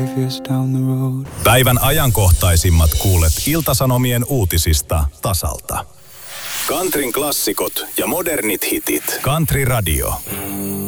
Päivän ajankohtaisimmat kuulet Ilta-Sanomien uutisista tasalta. Countryn klassikot ja modernit hitit. Country Radio.